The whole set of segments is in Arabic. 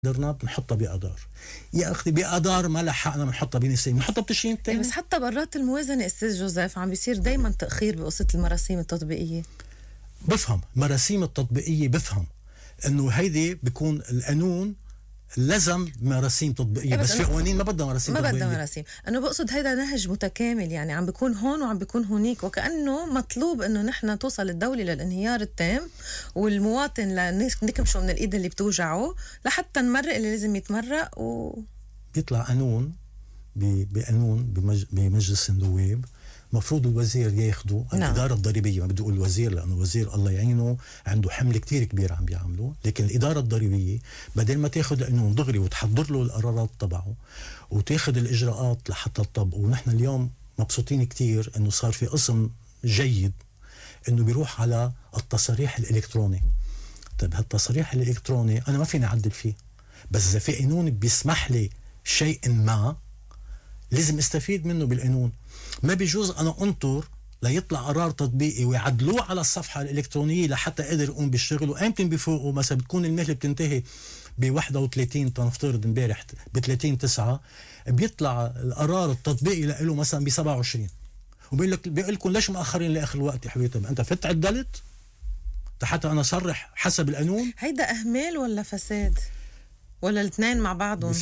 قدرنا بنحطها بقدار. يا أختي بقدار ما لحقنا بنحطها بنسيم، بنحطها بتشرين التاني. بس حتى برات الموازنة أستاذ جوزيف عم بيصير دايما تأخير بقصة المراسيم التطبيقية. بفهم مراسيم التطبيقية، بفهم إنه هيدي بيكون القانون لزم مراسيم تطبيقية، بس في قوانين ما بدها مراسيم تطبيقية. ما بدها مراسيم. أنا بقصد هيدا نهج متكامل، يعني عم بيكون هون وعم بيكون هونيك، وكأنه مطلوب إنه نحن توصل الدولة للانهيار التام والمواطن نكمشه من الإيد اللي بتوجعه لحتى نمرق اللي لازم يتمرق. بيطلع قانون بقانون بمجلس النواب، مفروض الوزير ياخده. الإدارة الضريبية، ما بدي أقول الوزير لأنه الوزير الله يعينه عنده حمل كتير كبير عم بيعمله، لكن الإدارة الضريبية بدل ما تاخد قانون دغري وتحضر له القرارات تبعه وتاخد الإجراءات لحتى تطبقه. ونحن اليوم مبسوطين كتير إنه صار في قسم جيد إنه بيروح على التصريح الإلكتروني. طيب هالتصريح الإلكتروني أنا ما فيني أعدل فيه، بس إذا في قانون بيسمح لي شيء ما لازم استفيد منه بالقانون. ما بيجوز أنا أنطر ليطلع قرار تطبيقي ويعدلوه على الصفحة الإلكترونية لحتى قدر يقوم بالشغل، وأمتن بفوقه مثلا بتكون المهلة بتنتهي ب31 تنفترض امبارح ب30/9 بيطلع القرار التطبيقي له مثلا ب27 وبيقول لكم ليش مأخرين لآخر الوقت يا حبيبي؟ أنت فت عدلت حتى أنا صرح حسب القانون. هيدا أهمال ولا فساد ولا الاثنين مع بعضهم؟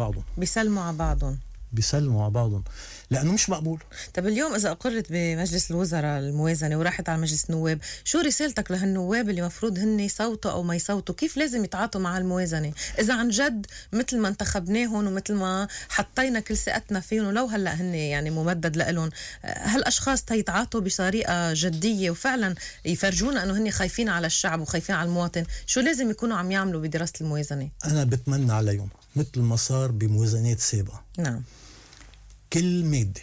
بيسلموا على بعضهم لأنه مش مقبول. طب اليوم إذا أقرت بمجلس الوزراء الموازنة وراحت على مجلس النواب، شو رسالتك لهالنواب اللي مفروض هن يصوتوا أو ما يصوتوا؟ كيف لازم يتعاطوا مع الموازنة إذا عن جد مثل ما انتخبناهم ومثل ما حطينا كل ثقتنا فيهم ولو هلأ هن يعني ممدد لهم، هالأشخاص تيتعاطوا بطريقة جدية وفعلا يفرجونا أنه هن خايفين على الشعب وخايفين على المواطن؟ شو لازم يكونوا عم يعملوا بدراسة الموازنة؟ أنا بتمنى عليهم مثل ما صار بموازنات سابقة. نعم. كل مادة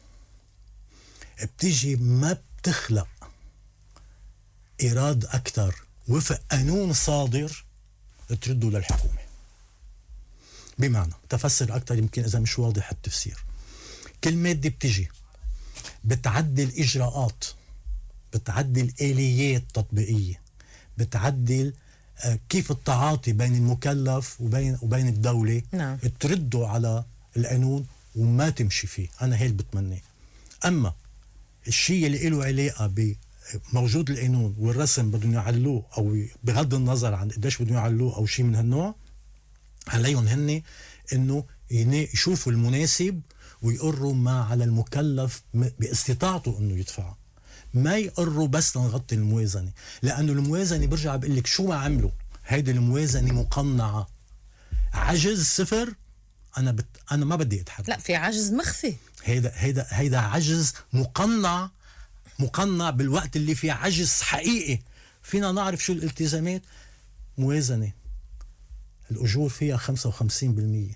بتيجي ما بتخلق إيراد أكتر وفق قانون صادر تردوا للحكومة. بمعنى تفسر أكتر يمكن إذا مش واضح التفسير. كل مادة بتيجي بتعدل إجراءات، بتعدل آليات تطبيقية، بتعدل كيف التعاطي بين المكلف وبين الدولة. نعم. تردوا على القانون وما تمشي فيه. أنا هيك بتمنى. أما الشيء اللي له علاقة بموجود القانون والرسم بدهم يعلوه أو بغض النظر عن قديش بدهم يعلوه أو شيء من هالنوع، عليهم هن إنه يشوفوا المناسب ويقروا ما على المكلف باستطاعته إنه يدفع، ما يقروا بس لنغطي الموازنة. لأنه الموازنة برجع بقول لك شو ما عملوا هيدي الموازنة مقنعة عجز صفر. أنا ما بدي أتحدث. لا، في عجز مخفي. هيدا عجز مقنع بالوقت اللي فيه عجز حقيقي. فينا نعرف شو الالتزامات. موازنة الأجور فيها 55%،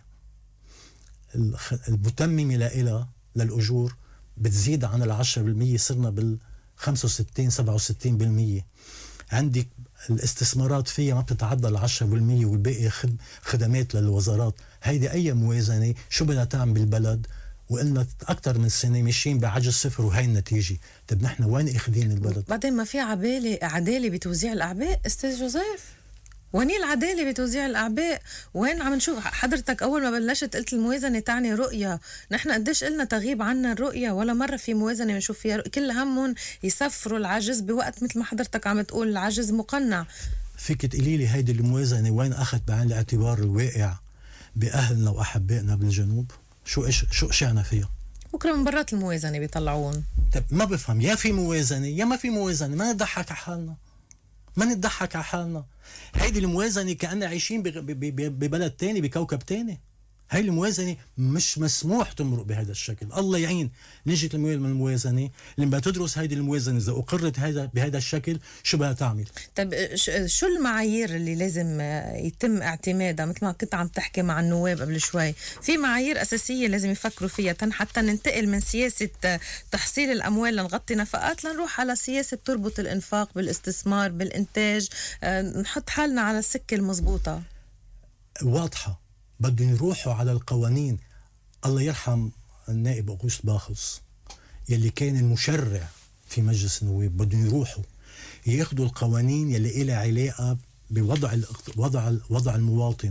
المتممة للأجور بتزيد عن 10%، صرنا 65-67%. عندك الاستثمارات فيها ما بتتعدى 10% والباقي خدمات للوزارات. هيدي أي موازنة شو بدها تعمل بالبلد؟ وقلنا أكتر من سنة ماشيين بعجز صفر وهي النتيجة. طب نحن وين اخذين البلد؟ بعدين ما في عدالة بتوزيع الأعباء أستاذ جوزيف. وين العدالة بتوزيع الأعباء؟ وين عم نشوف حضرتك أول ما بلشت قلت الموازنة تعني رؤية. نحن قديش قلنا تغيب عنا الرؤية، ولا مرة في موازنة نشوف فيها كل همهم يسفروا العجز بوقت مثل ما حضرتك عم تقول العجز مقنع. فيك تقولي لي هيدي الموازنة وين أخذ بعين الاعتبار الواقع بأهلنا وأحبائنا بالجنوب؟ شو شعنا فيها؟ بكرة من برات الموازنة بيطلعون. طب ما بفهم، يا في موازنة يا ما في موازنة. ما نضحك على حالنا. هيدي الموازنة كأننا عايشين ببلد تاني بكوكب تاني. هاي الموازنة مش مسموح تمرق بهذا الشكل. الله يعين لجنة الموازنة لما تدرس هيدي الموازنة إذا أقرت بهذا الشكل شو بدها تعمل. طيب شو المعايير اللي لازم يتم اعتمادها؟ مثل ما كنت عم تحكي مع النواب قبل شوي، في معايير أساسية لازم يفكروا فيها حتى ننتقل من سياسة تحصيل الأموال لنغطي نفقات لنروح على سياسة تربط الإنفاق بالاستثمار بالإنتاج، نحط حالنا على السكة المضبوطة واضحة. بدهم يروحوا على القوانين. الله يرحم النائب أغسطس باخوس يلي كان المشرع في مجلس النواب. بدهم يروحوا ياخدوا القوانين يلي إلها علاقة بوضع المواطن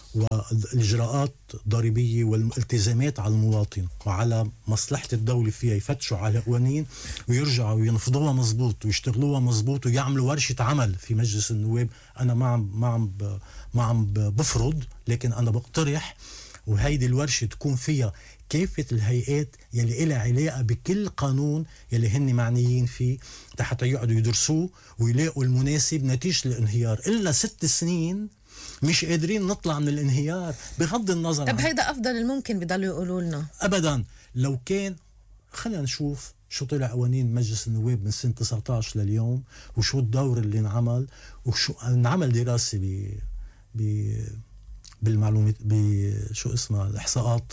والإجراءات الضريبية والالتزامات على المواطن وعلى مصلحة الدولة فيها يفتشوا على قوانين ويرجعوا ينفضوها مزبوط ويشتغلوها مزبوط ويعملوا ورشة عمل في مجلس النواب. أنا ما عم بفرض، لكن أنا بقترح، وهيدي الورشة تكون فيها كافة الهيئات يلي إلها علاقة بكل قانون يلي هن معنيين فيه، حتى يقعدوا يدرسوه ويلاقوا المناسب نتيجة الانهيار. إلا 6 سنين مش قادرين نطلع من الانهيار بغض النظر. طب هيدا أفضل الممكن بضلوا يقولوا لنا؟ أبدا. لو كان خلينا نشوف شو طلع قوانين مجلس النواب من سنة 19 لليوم، وشو الدور اللي انعمل، وشو انعمل دراسة بالمعلومات بشو اسمها الإحصاءات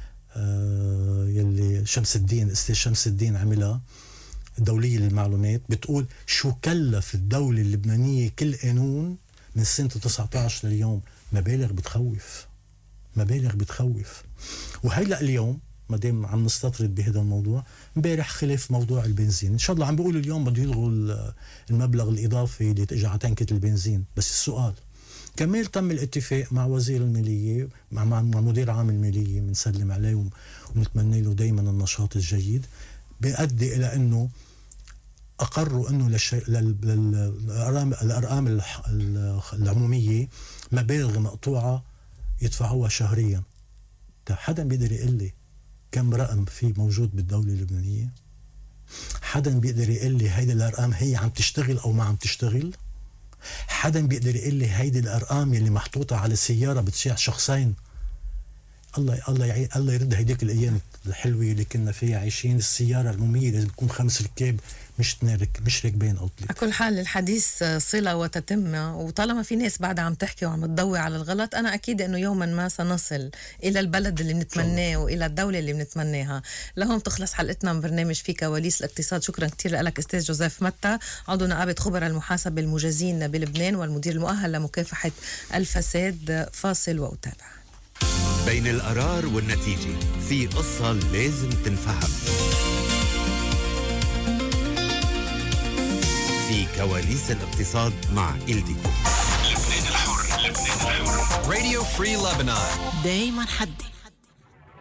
يلي أستاذ شمس الدين عملها الدولية للمعلومات، بتقول شو كلف الدولة اللبنانية كل قانون من سنة 19 لليوم. مبالغ بتخوف. وهيلا اليوم ما دام عم نستطرد بهذا الموضوع، امبارح خلف موضوع البنزين، ان شاء الله عم بيقولوا اليوم بده يلغوا المبلغ الإضافي اللي تجي على تنكة البنزين. بس السؤال كمل تم الاتفاق مع وزير المالية مع مدير عام المالية، بنسلم عليه ونتمنى له دايما النشاط الجيد، بيؤدي إلى أنه أقروا أنه الأرقام العمومية مبالغ مقطوعة يدفعوها شهريا. حدا بيقدر يقول لي كم رقم في موجود بالدولة اللبنانية؟ حدا بيقدر يقول لي هيدي الأرقام هي عم تشتغل أو ما عم تشتغل؟ حدا بيقدر يقول لي هيدي الأرقام اللي محطوطة على سيارة بتشيع شخصين؟ الله يرد هيديك الأيام الحلوة اللي كنا فيها عايشين. السيارة المميزة لازم تكون 5 ركاب مش راكبين أو 3. على كل حال الحديث صلة وتتمة، وطالما في ناس بعدها عم تحكي وعم تضوي على الغلط، أنا أكيد أنه يوما ما سنصل إلى البلد اللي بنتمناه وإلى الدولة اللي بنتمناها. لهم تخلص حلقتنا من برنامج في كواليس الاقتصاد. شكرا كتير لك أستاذ جوزيف متى، عضو نقابة خبراء المحاسبة المجازين بلبنان والمدير المؤهل لمكافحة الفساد. فاصل وأتابع. بين القرار والنتيجة في قصة لازم تنفهم. في كواليس الاقتصاد مع إلديكو. لبنان الحر. راديو فري لبنان. دايما حدي